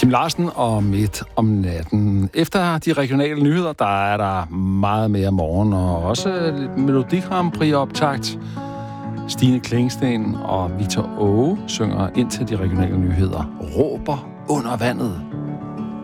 Kim Larsen og Midt om natten. Efter de regionale nyheder, der er der meget mere morgen, og også lidt Melodi Grand Prix-optakt. Stine Klingsten og Victor Åge synger ind til de regionale nyheder. Råber under vandet.